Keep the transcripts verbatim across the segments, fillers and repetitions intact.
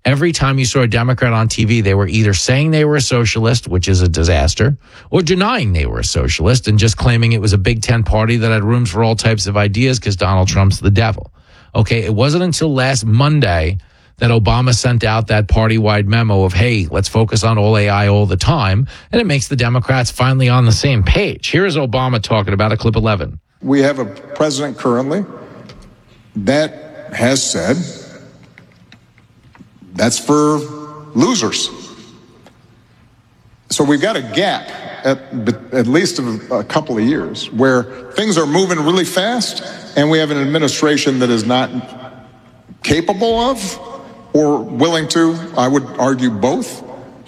Every time you saw a Democrat on T V, they were either saying they were a socialist, which is a disaster, or denying they were a socialist and just claiming it was a Big Ten party that had rooms for all types of ideas because Donald Trump's the devil. Okay, it wasn't until last Monday that Obama sent out that party-wide memo of, hey, let's focus on all A I all the time, and it makes the Democrats finally on the same page. Here is Obama talking about it, clip eleven. We have a president currently that has said that's for losers. So we've got a gap at at least a, a couple of years where things are moving really fast and we have an administration that is not capable of or willing to, I would argue both,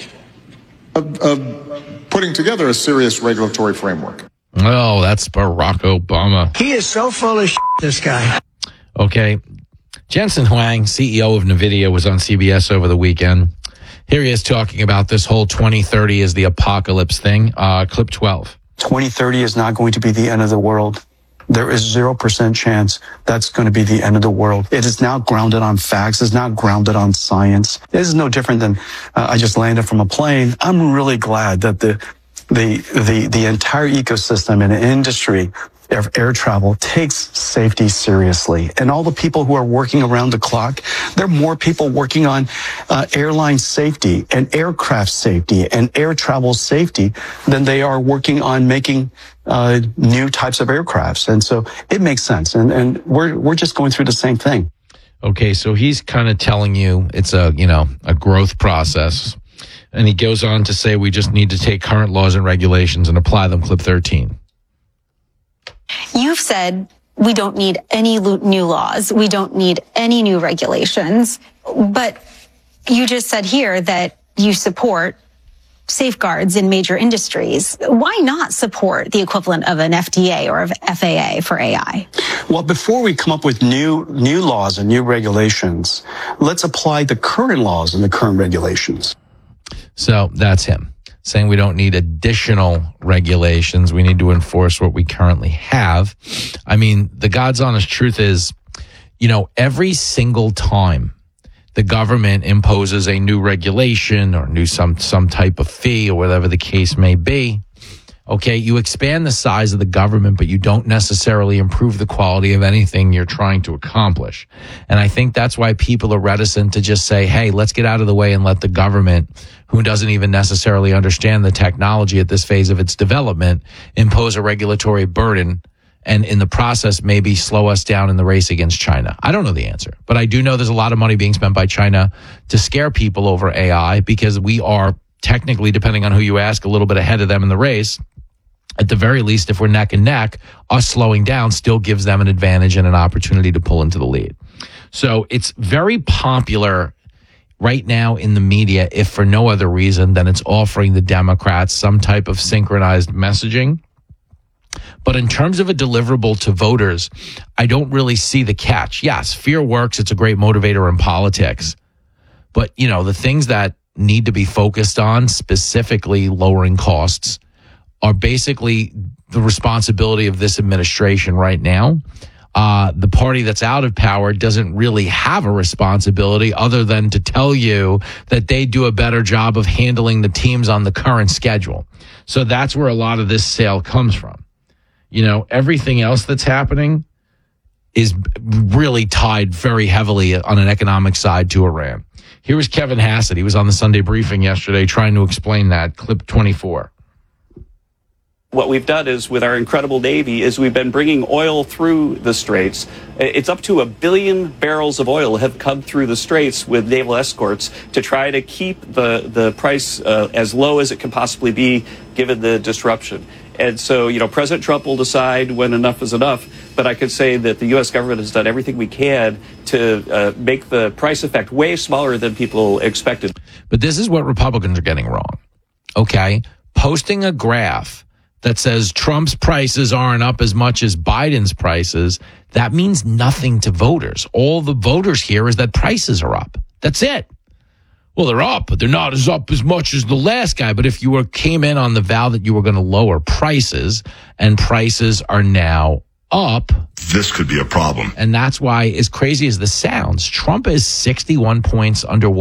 of, of putting together a serious regulatory framework. Oh, that's Barack Obama. He is so full of shit, this guy. Okay. Jensen Huang, C E O of NVIDIA, was on C B S over the weekend. Here he is talking about this whole twenty thirty is the apocalypse thing. Uh, clip twelve. twenty thirty is not going to be the end of the world. There is zero percent chance that's going to be the end of the world. It is now grounded on facts. It's not grounded on science. This is no different than uh, I just landed from a plane. I'm really glad that the the the the entire ecosystem and industry of air travel takes safety seriously. And all the people who are working around the clock, there are more people working on uh, airline safety and aircraft safety and air travel safety than they are working on making uh, new types of aircrafts. And so it makes sense. And, and we're, we're just going through the same thing. Okay, so he's kind of telling you it's a, you know, a growth process. And he goes on to say we just need to take current laws and regulations and apply them, clip thirteen. You've said we don't need any new laws. We don't need any new regulations. But you just said here that you support safeguards in major industries. Why not support the equivalent of an F D A or of F A A for A I? Well, before we come up with new new laws and new regulations, let's apply the current laws and the current regulations. So that's him saying we don't need additional regulations. We need to enforce what we currently have. I mean, the God's honest truth is, you know, every single time the government imposes a new regulation or new some some type of fee or whatever the case may be, okay, you expand the size of the government, but you don't necessarily improve the quality of anything you're trying to accomplish. And I think that's why people are reticent to just say, hey, let's get out of the way and let the government, who doesn't even necessarily understand the technology at this phase of its development, impose a regulatory burden and in the process maybe slow us down in the race against China. I don't know the answer, but I do know there's a lot of money being spent by China to scare people over A I because we are technically, depending on who you ask, a little bit ahead of them in the race. At the very least, if we're neck and neck, us slowing down still gives them an advantage and an opportunity to pull into the lead. So it's very popular right now in the media, if for no other reason than it's offering the Democrats some type of synchronized messaging. But in terms of a deliverable to voters, I don't really see the catch. Yes, fear works. It's a great motivator in politics. But, you know, the things that need to be focused on, specifically lowering costs, are basically the responsibility of this administration right now. Uh, the party that's out of power doesn't really have a responsibility other than to tell you that they do a better job of handling the teams on the current schedule. So that's where a lot of this sale comes from. You know, everything else that's happening is really tied very heavily on an economic side to Iran. Here was Kevin Hassett. He was on the Sunday briefing yesterday trying to explain that. Clip twenty-four. What we've done is, with our incredible Navy, is we've been bringing oil through the Straits. It's up to a billion barrels of oil have come through the Straits with naval escorts to try to keep the, the price uh, as low as it can possibly be given the disruption. And so, you know, President Trump will decide when enough is enough. But I could say that the U S government has done everything we can to uh, make the price effect way smaller than people expected. But this is what Republicans are getting wrong. Okay, posting a graph that says Trump's prices aren't up as much as Biden's prices, that means nothing to voters. All the voters hear is that prices are up. That's it. Well, they're up, but they're not as up as much as the last guy. But if you were came in on the vow that you were going to lower prices, and prices are now up, this could be a problem. And that's why, as crazy as this sounds, Trump is sixty-one points under